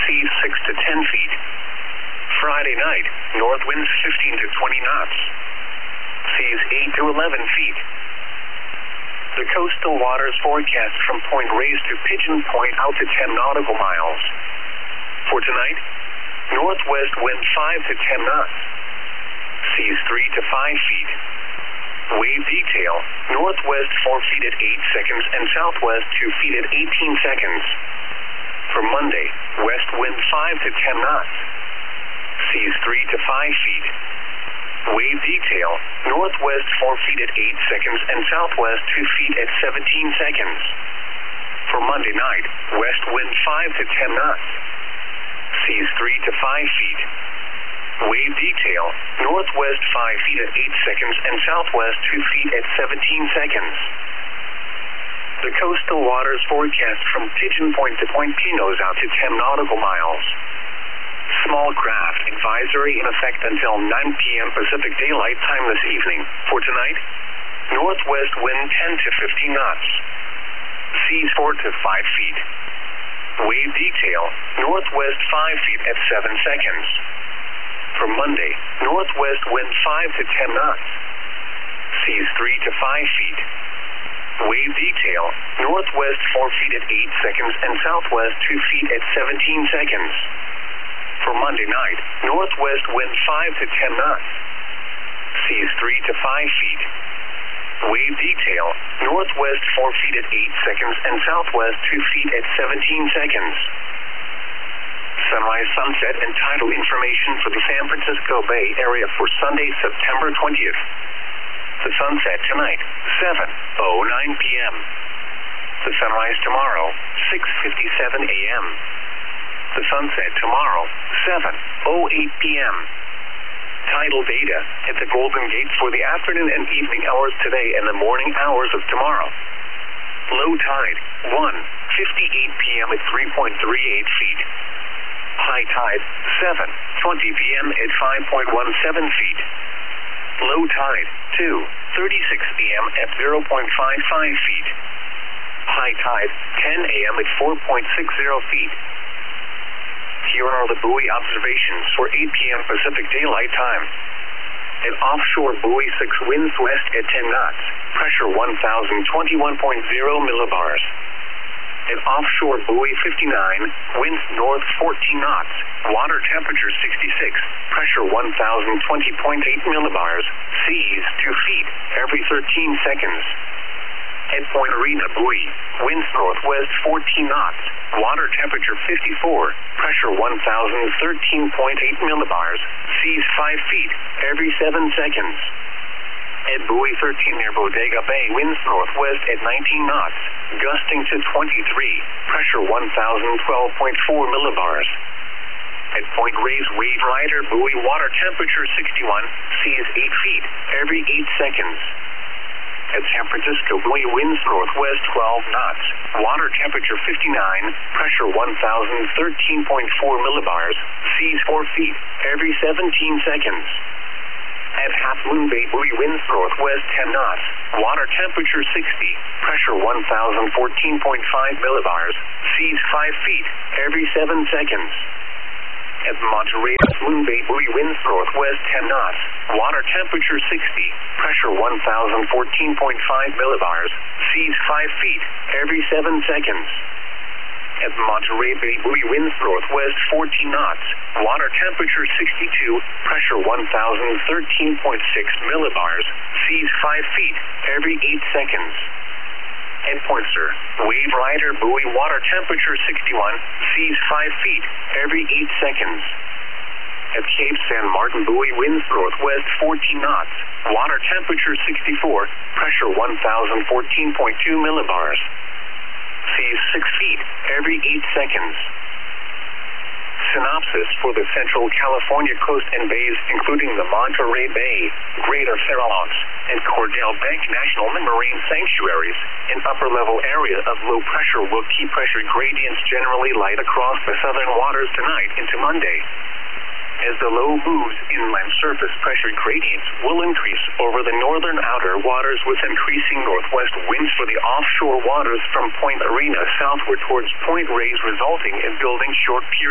seas 6 to 10 feet. Friday night, north winds 15 to 20 knots. Seas 8 to 11 feet. The coastal waters forecast from Point Reyes to Pigeon Point out to 10 nautical miles. For tonight, northwest wind 5 to 10 knots. Seas 3 to 5 feet. Wave detail, northwest 4 feet at 8 seconds and southwest 2 feet at 18 seconds. For Monday, west wind 5 to 10 knots. Seas 3 to 5 feet. Wave detail, northwest 4 feet at 8 seconds and southwest 2 feet at 17 seconds. For Monday night, west wind 5 to 10 knots. Seas 3 to 5 feet. Wave detail, northwest 5 feet at 8 seconds and southwest 2 feet at 17 seconds. The coastal waters forecast from Pigeon Point to Point Pinos out to 10 nautical miles. Small craft advisory in effect until 9 p.m. Pacific Daylight Time this evening. For tonight, northwest wind 10 to 15 knots. Seas 4 to 5 feet. Wave detail, northwest 5 feet at 7 seconds. For Monday, northwest wind 5 to 10 knots. Seas 3 to 5 feet. Wave detail, northwest 4 feet at 8 seconds and southwest 2 feet at 17 seconds. For Monday night, northwest wind 5 to 10 knots. Seas 3 to 5 feet. Wave detail, northwest 4 feet at 8 seconds and southwest 2 feet at 17 seconds. Sunrise, sunset, and tidal information for the San Francisco Bay Area for Sunday, September 20th. The sunset tonight, 7:09 p.m. The sunrise tomorrow, 6:57 a.m. The sunset tomorrow, 7:08 p.m. Tidal data at the Golden Gate for the afternoon and evening hours today and the morning hours of tomorrow. Low tide, 1:58 p.m. at 3.38 feet. High tide, 7:20 p.m. at 5.17 feet. Low tide, 2:36 p.m. at 0.55 feet. High tide, 10 a.m. at 4.60 feet. Here are the buoy observations for 8 p.m. Pacific Daylight Time. An offshore buoy 6 winds west at 10 knots, pressure 1,021.0 millibars. An offshore buoy 59, winds north 14 knots, water temperature 66, pressure 1,020.8 millibars, seas 2 feet every 13 seconds. At Point Arena buoy, winds northwest 14 knots, water temperature 54, pressure 1,013.8 millibars, seas 5 feet every 7 seconds. At buoy 13 near Bodega Bay, winds northwest at 19 knots, gusting to 23, pressure 1,012.4 millibars. At Point Reyes Wave Rider buoy, water temperature 61, seas 8 feet every 8 seconds. At San Francisco buoy, winds northwest 12 knots, water temperature 59, pressure 1,013.4 millibars, seas 4 feet every 17 seconds. At Half Moon Bay buoy, winds northwest 10 knots, water temperature 60, pressure 1,014.5 millibars, seas 5 feet every 7 seconds. At Monterey Moon Bay buoy, winds northwest 10 knots, water temperature 60, pressure 1,014.5 millibars, seas 5 feet every 7 seconds. At Monterey Bay buoy, winds northwest 14 knots, water temperature 62, pressure 1,013.6 millibars, seas 5 feet every 8 seconds. At Pointer Wave Rider buoy, water temperature 61, seas 5 feet every 8 seconds. At Cape San Martin buoy, winds northwest 14 knots, water temperature 64, pressure 1,014.2 millibars. Seas 6 feet every 8 seconds. Synopsis for the Central California coast and bays, including the Monterey Bay, Greater Farallones, and Cordell Bank National Marine Sanctuaries. An upper-level area of low pressure will keep pressure gradients generally light across the southern waters tonight into Monday. As the low moves, inland surface pressure gradients will increase over the northern outer waters with increasing northwest winds for the offshore waters from Point Arena southward towards Point Reyes, resulting in building short periods